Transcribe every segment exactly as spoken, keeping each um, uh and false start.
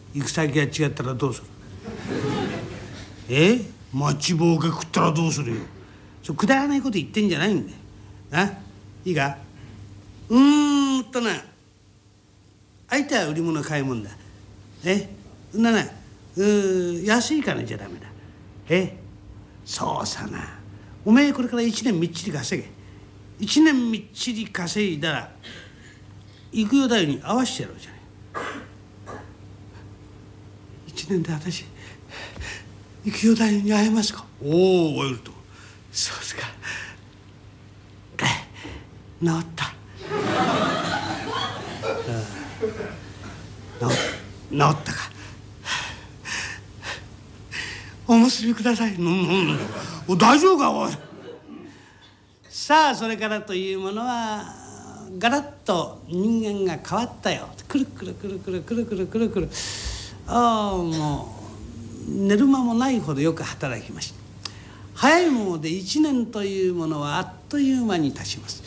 行く先が違ったらどうする？え待ちぼうけ食ったらどうするよ。そうくだらないこと言ってんじゃないんだよ。ないいか？うーんとな、相手は売り物買い物だ。えななう安い金じゃダメだ。えそうさな、おめえこれから一年みっちり稼げ。一年みっちり稼いだら幾代太夫に合わせてやろうじゃない。一年で私幾代太夫に会えますか？おお、会えると。そうですか。治った。治ったか。おむすびください。うんうんうん、大丈夫かおい。さあそれからというものはガラッと人間が変わったよ。くるくるくるくるくるくるくるくる。ああもう寝る間もないほどよく働きました。早いもので一年というものはあっという間に経ちます。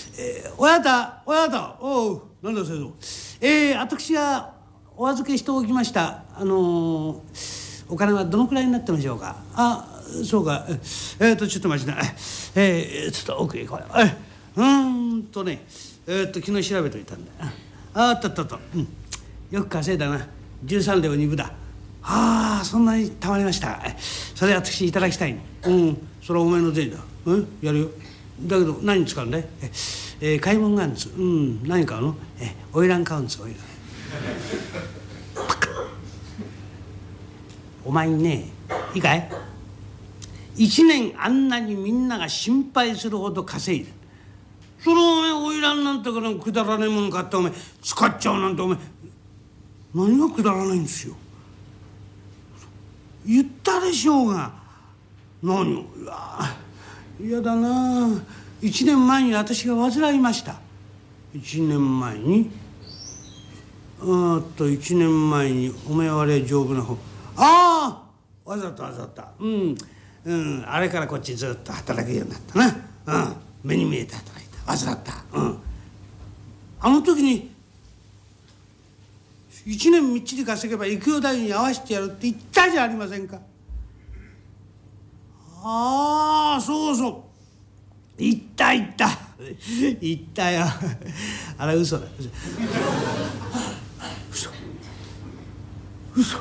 えー、親だ親だ、おう何だそれぞ。えー、私がお預けしておきましたあのー、お金はどのくらいになってましょうか？あ、そうか。えー、っとちょっと待ちな。えー、ちょっと奥へ行こうよ。えうーんとね、えー、っと昨日調べといたんだ。ああったあったあった、うん、よく稼いだな。じゅうさん両にぶだ。ああそんなにたまりました。それ私いただきたいね。うん、それはお前の税だ。うんやるよ。だけど何に使うんだい？え、えー、買い物があるんです。うん、何買うの？え花魁買うんです。花魁。お前ね、いいかい？一年あんなにみんなが心配するほど稼いで、それをお前花魁なんてからくだらねえもの買ってお前使っちゃうなんてお前何がくだらないんですよ。言ったでしょうが。何を、いや嫌だな。一年前に私が患いました。一年前にあっと一年前にお前はあれ丈夫な方。ああわざとわざとうんうん、あれからこっちずっと働くようになったな。うん、目に見えて働いた。患った。うん、あの時に一年みっちり稼げば幾代太夫に合わせてやるって言ったじゃありませんか。ああそうそう言った言った言ったよ。あれ嘘だ。嘘嘘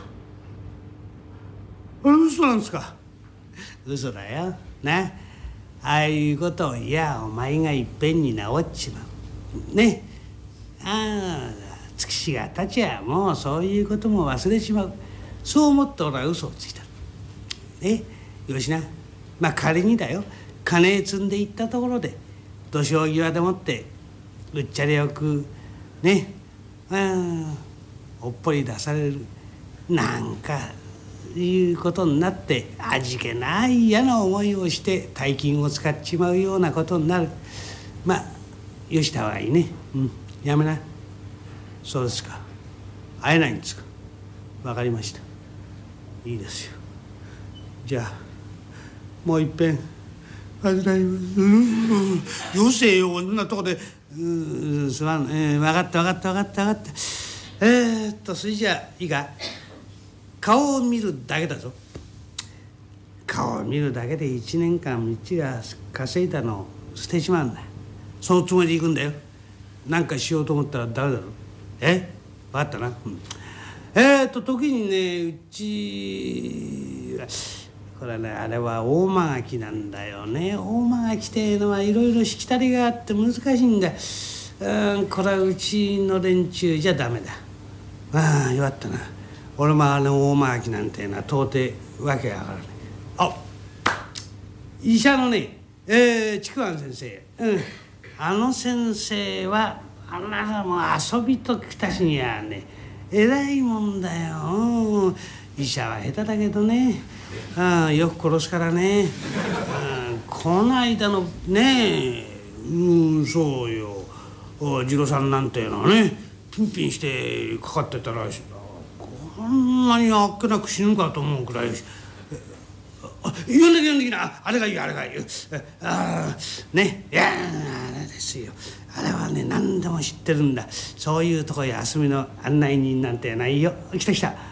あれ嘘なんですか。嘘だよな。ああいうことを言やお前がいっぺんに治っちまうね。ああ月日が経ちゃもうそういうことも忘れちまう。そう思って俺は嘘をついたね。よしな、まあ仮にだよ、金積んでいったところで土俵際でもってうっちゃりよくね、あおっぽり出されるなんかいうことになって味気ない嫌な思いをして大金を使っちまうようなことになる。まあよしたはいいね。うんやめな。そうですか。会えないんですか。わかりました。いいですよ。じゃあもういっぺん患います。よせよこんなとこで。うんすまん、えー、分かった分かった分かった分かった。えー、っとそれじゃあいいか。顔を見るだけだぞ。顔を見るだけで一年間みっちり稼いだのを捨てちまうんだ。そのつもりで行くんだよ。なんかしようと思ったらダメだろ。え分かったな。うん、えー、っと時にねうちこれねあれは大間垣なんだよね。大間垣っていうのはいろいろしきたりがあって難しいんだ。うんこれはうちの連中じゃダメだ。ああ弱ったな。俺もあの大間垣なんていうのは到底わけがわからない。あ医者のね、えー、竹庵先生、うん、あの先生はあんなもう遊びときたちにはね偉いもんだよ。うん、医者は下手だけどね、うん、よく殺すからね。うん、この間のねうんそうよ次郎さんなんていうのはねピンピンしてかかってたらこんなにあっけなく死ぬかと思うくらい。あ呼んでき呼んできな。あれがいいあれがいい。ああねいやあれですよ。あれはね何でも知ってるんだ。そういうとこへ休みの案内人なんてないよ。来た来た。